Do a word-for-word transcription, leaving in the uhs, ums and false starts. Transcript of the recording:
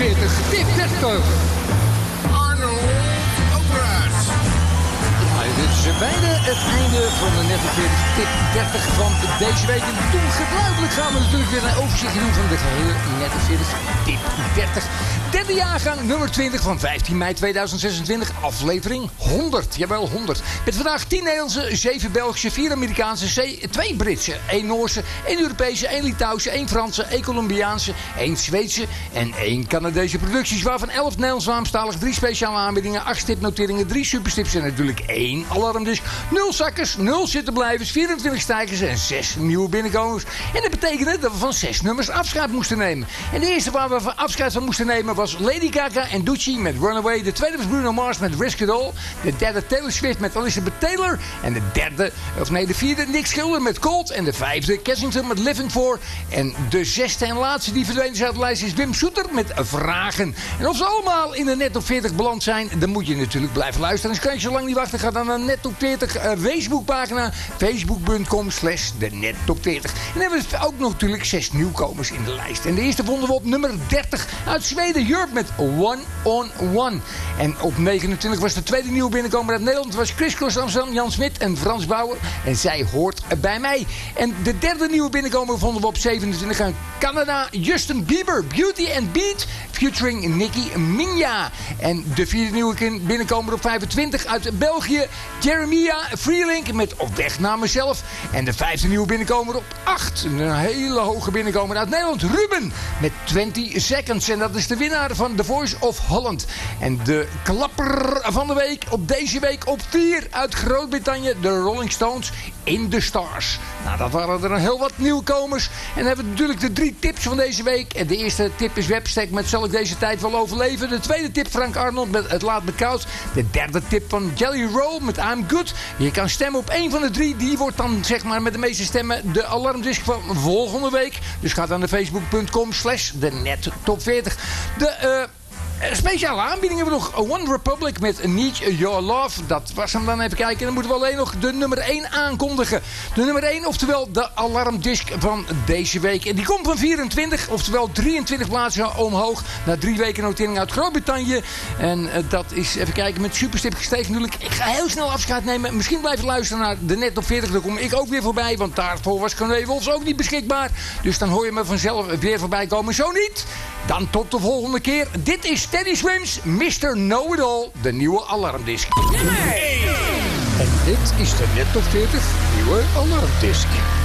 veertig, tip dertig. Arnold Opera's. Ja, dit is bijna het einde van de Net op veertig tip dertig van deze week. En toen gebruikelijk gaan we natuurlijk weer een overzichtje doen van de gehele Net op veertig tip dertig. Derde jaargang, nummer twintig van vijftien mei tweeduizend zesentwintig, aflevering honderd. Jawel, honderd. Met vandaag tien Nederlandse, zeven Belgische, vier Amerikaanse, twee Britse, één Noorse, één Europese, één Litouwse, één Franse, één Colombiaanse, één Zweedse en één Canadese producties, waarvan elf Nederlands-Vlaamstalig, drie speciale aanbiedingen, acht stipnoteringen, drie superstips en natuurlijk één alarmdisk, nul zakkers, nul zittenblijvers, vierentwintig stijgers en zes nieuwe binnenkomers. En dat betekende dat we van zes nummers afscheid moesten nemen. En de eerste waar we van afscheid van moesten nemen was Lady Gaga en Gucci met Runaway. De tweede was Bruno Mars met Risk It All. De derde Taylor Swift met Elizabeth Taylor. En de derde, of nee, de vierde Nick Schilder met Cold. En de vijfde Kensington met Living For. En de zesde en laatste die verdwenen is uit de lijst is Wim Soeter met Vragen. En of ze allemaal in de Net op veertig beland zijn, dan moet je natuurlijk blijven luisteren. Dus kan je zo lang niet wachten. Ga dan naar de Net op veertig uh, Facebookpagina. Facebook punt com slash de Net op veertig. En dan hebben we ook nog natuurlijk zes nieuwkomers in de lijst. En de eerste vonden we op nummer dertig uit Zweden. Europe met One on One. En op negenentwintig was de tweede nieuwe binnenkomer uit Nederland. Was Chris Cross Amsterdam, Jan Smit en Frans Bauer. En zij hoort bij mij. En de derde nieuwe binnenkomer vonden we op zevenentwintig uit Canada. Justin Bieber, Beauty and Beat, featuring Nicki Minaj. En de vierde nieuwe binnenkomer op vijfentwintig uit België. Jeremia Freelink met Op weg naar mezelf. En de vijfde nieuwe binnenkomer op acht. Een hele hoge binnenkomer uit Nederland. Ruben met twintig seconds. En dat is de winnaar van The Voice of Holland. En de klapper van de week op deze week op vier uit Groot-Brittannië. De Rolling Stones in the Stars. Nou, dat waren er een heel wat nieuwkomers. En dan hebben we natuurlijk de drie tips van deze week. En de eerste tip is Webstack met Zal ik deze tijd wel overleven. De tweede tip Frank Arnold met Het laat me koud. De derde tip van Jelly Roll met I'm Good. Je kan stemmen op één van de drie. Die wordt dan zeg maar met de meeste stemmen de alarmdisk van volgende week. Dus ga dan naar facebook punt com slash de Net Top veertig. De uh, speciale aanbiedingen hebben we nog One Republic met Need Your Love. Dat was hem dan even kijken. En dan moeten we alleen nog de nummer één aankondigen. De nummer één, oftewel de alarmdisk van deze week. En die komt van vierentwintig, oftewel drieëntwintig plaatsen omhoog. Na drie weken notering uit Groot-Brittannië. En uh, dat is, even kijken, met superstip gestegen natuurlijk. Ik ga heel snel afscheid nemen. Misschien blijven luisteren naar de Net op veertig. Dan kom ik ook weer voorbij, want daarvoor was Corné Wolfs ook niet beschikbaar. Dus dan hoor je me vanzelf weer voorbij komen. Zo niet, dan tot de volgende keer. Dit is Teddy Swims, mister Know-It-All, de nieuwe alarmdisk. Nummer één. En dit is de Net op veertig nieuwe alarmdisk.